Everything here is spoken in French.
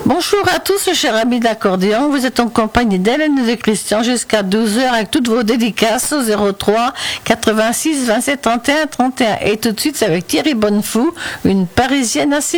Bonjour à tous, chers amis d'accordéon. Vous êtes en compagnie d'Hélène et de Christian jusqu'à 12h avec toutes vos dédicaces au 03 86 27 31 31. Et tout de suite, c'est avec Thierry Bonnefou, une Parisienne assez